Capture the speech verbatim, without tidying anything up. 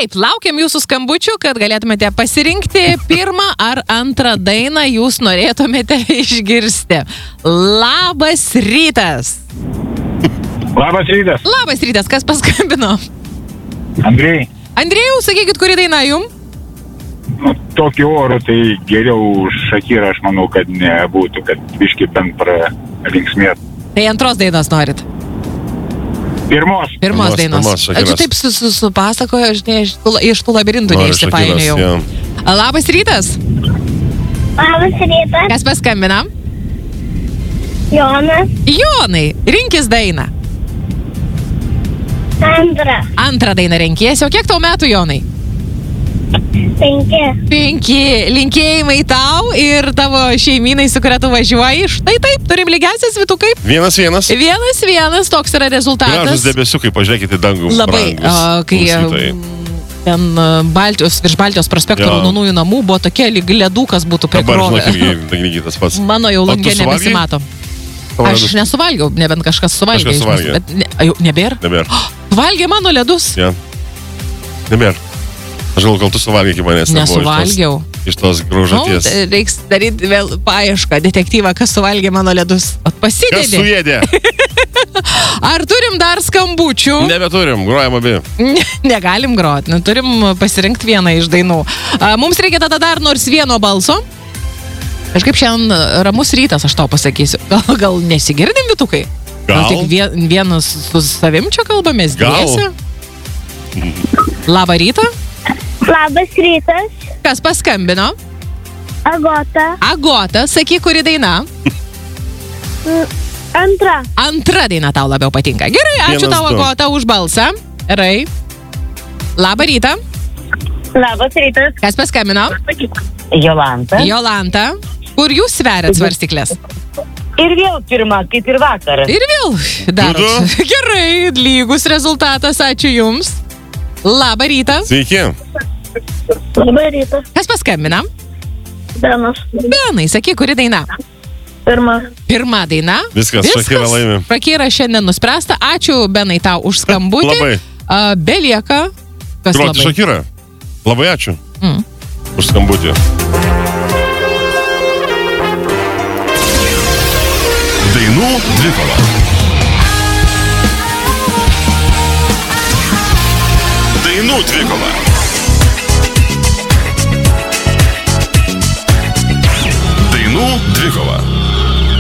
Taip, laukiam jūsų skambučių, kad galėtumėte pasirinkti pirmą ar antrą dainą jūs norėtumėte išgirsti. Labas rytas. Labas rytas. Labas rytas, kas paskambino? Andrėjai. Andrėjau, sakykit, kuri daina jum? Tokiu oru tai geriau Shakira, aš manau, kad nebūtų, kad biški bent pralinksmėt. Tai antros dainos norit? Pirmos. Pirmos dainos. Aš taip su, su, su pasakoju, aš ne, iš, tų, iš tų labirintų neišsipainėjau. Labas rytas. Labas rytas. Kas paskambina? Jonas. Jonai, rinkis dainą. Antra. Antrą dainą renkiesi. O kiek tau metų, Jonai? Penki. Penki. Linkėjimai tau ir tavo šeimynai, su kuria tu važiuoji. Štai taip, turim lygiasias Vytukai. Vienas, vienas. Vienas, vienas, toks yra rezultatas. Gražus debesiukai, pažiūrėkite į dangų. Labai, brangus, o, kai ten Baltijos, virš Baltijos prospekto raudonųjų namų buvo tokia lyg ledukas būtų prikrovę. Dabar, žinok, tas pats. Mano jau langė nebesimato. Aš nesuvalgiau, nebent kažkas suvalgė. Kažkas suvalgė. Bet ne, jau nebėr? Nebėr. Valgė mano ledus? Ja. Nebėr. Aš gal, gal tu suvalgė iki manęs. Nesuvalgiau. Iš tos graužaties. Nu, reiks daryti vėl paiešką, detektyvą, kas suvalgė mano ledus. Pasidėdė. Kas suėdė? Ar turim dar skambučių? Nebeturim, grojam abi. Negalim groti, turim pasirinkti vieną iš dainų. Mums reikia tada dar nors vieno balso. Kažkaip šiandien ramus rytas, aš tau pasakysiu. Gal, gal nesigirdim, Vytukai? Gal. Gal tik vien, vienas su savim čia kalbamės dviese? Labą rytą. Labas rytas. Kas paskambino? Agota. Agota, sakyk, kuri daina? Antra. Antra daina tau labiau patinka. Gerai, ačiū Vienas, tau, du. Agota, už balsą. Gerai. Labą rytą. Labas rytas. Kas paskambino? Jolanta. Jolanta. Kur jūs sveriat svarstyklės? Ir vėl pirma, kaip ir vakar. Ir vėl darot. Gerai, lygus rezultatas, ačiū jums. Labą rytą. Sveiki. Labas rytas. Kas paskambina? Benas. Benai, sakyk, kuri daina? Pirma. Pirma daina. Viskas, Shakira laimi. Shakira šiandien nuspręsta. Ačiū, Benai, tau už skambutį. Labai. Uh, belieka. Kas Groti labai? Shakira. Labai ačiū. Mm. Už skambutį. Dainų dvikova. Dainų dvikova. Dainų dvikova.